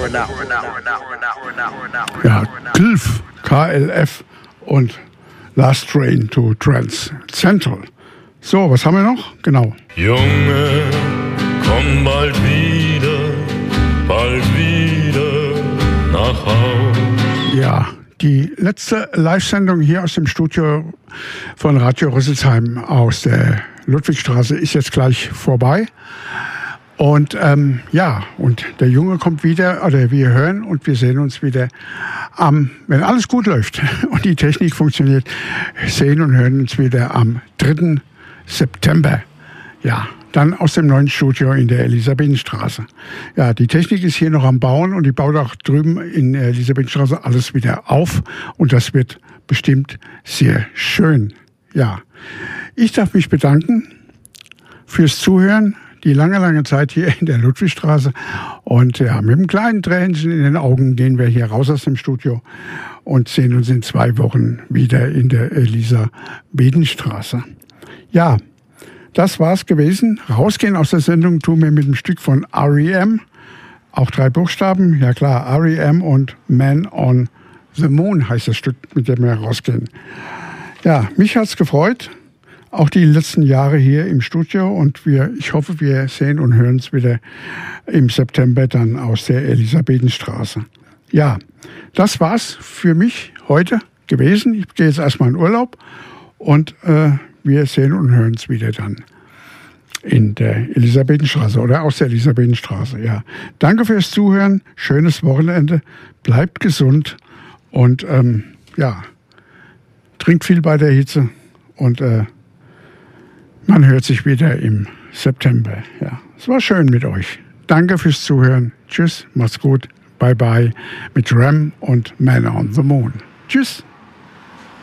Ja, KLF, KLF und Last Train to Trans Central. So, was haben wir noch? Genau. Junge, komm bald wieder nach Hause. Ja, die letzte Live-Sendung hier aus dem Studio von Radio Rüsselsheim aus der Ludwigstraße ist jetzt gleich vorbei. Und und der Junge kommt wieder, oder wir hören und wir sehen uns wieder wenn alles gut läuft und die Technik funktioniert, sehen und hören uns wieder am 3. September. Ja, dann aus dem neuen Studio in der Elisabethenstraße. Ja, die Technik ist hier noch am Bauen und die baut auch drüben in der Elisabethenstraße alles wieder auf und das wird bestimmt sehr schön. Ja, ich darf mich bedanken fürs Zuhören, die lange Zeit hier in der Ludwigstraße. Und ja, mit einem kleinen Tränchen in den Augen gehen wir hier raus aus dem Studio und sehen uns in 2 Wochen wieder in der Elisabethenstraße. Ja, das war's gewesen. Rausgehen aus der Sendung tun wir mit einem Stück von R.E.M. Auch 3 Buchstaben. Ja klar, R.E.M. und Man on the Moon heißt das Stück, mit dem wir rausgehen. Ja, mich hat's gefreut. Auch die letzten Jahre hier im Studio und ich hoffe, wir sehen und hören uns wieder im September dann aus der Elisabethenstraße. Ja, das war's für mich heute gewesen. Ich gehe jetzt erstmal in Urlaub und wir sehen und hören uns wieder dann in der Elisabethenstraße oder aus der Elisabethenstraße. Ja, danke fürs Zuhören, schönes Wochenende, bleibt gesund und trinkt viel bei der Hitze und man hört sich wieder im September. Ja, es war schön mit euch. Danke fürs Zuhören. Tschüss, macht's gut. Bye bye mit Rem und Man on the Moon. Tschüss.